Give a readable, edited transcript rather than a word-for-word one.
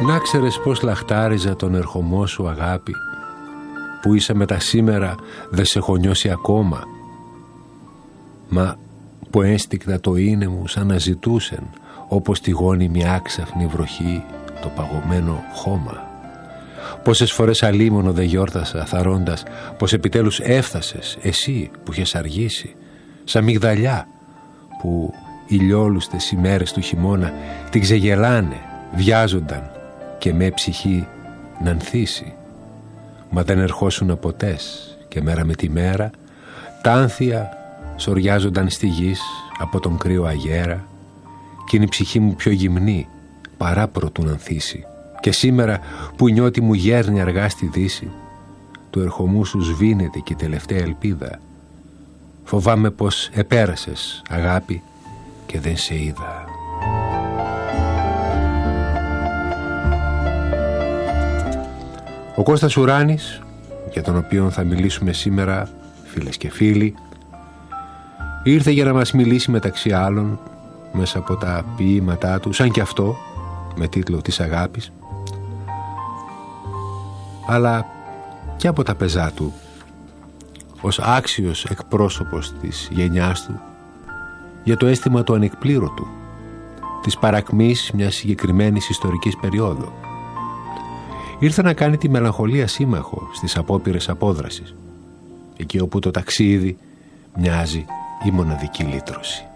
Να ξέρες πως λαχτάριζα τον ερχομό σου αγάπη, που είσαι με τα σήμερα δεν σε έχω νιώσει ακόμα. Μα που ένστικτα το είναι μου σαν να ζητούσεν, όπως τη γόνιμη άξαφνη βροχή το παγωμένο χώμα. Πόσες φορές αλίμονο δεν γιόρτασα θαρώντας πως επιτέλους έφτασες εσύ που είχες αργήσει, σαν μυγδαλιά που οι λιόλουστες ημέρες του χειμώνα την ξεγελάνε, βιάζονταν και με ψυχή να ανθίσει. Μα δεν ερχόσουν ποτές και μέρα με τη μέρα τα άνθια σοριάζονταν στη γης από τον κρύο αγέρα κι είναι η ψυχή μου πιο γυμνή παρά προτού να ανθίσει. Και σήμερα που η νιώτη μου γέρνει αργά στη δύση, του ερχομού σου σβήνεται και η τελευταία ελπίδα. Φοβάμαι πως επέρασες αγάπη και δεν σε είδα. Ο Κώστας Ουράνης, για τον οποίο θα μιλήσουμε σήμερα, φίλες και φίλοι, ήρθε για να μας μιλήσει μεταξύ άλλων μέσα από τα ποίηματά του, σαν και αυτό με τίτλο «Της αγάπης», αλλά και από τα πεζά του ως άξιος εκπρόσωπος της γενιάς του για το αίσθημα του ανεκπλήρωτου, της παρακμής μιας συγκεκριμένης ιστορικής περίοδου. Ήρθε να κάνει τη μελαγχολία σύμμαχο στις απόπειρες απόδρασης, εκεί όπου το ταξίδι μοιάζει η μοναδική λύτρωση.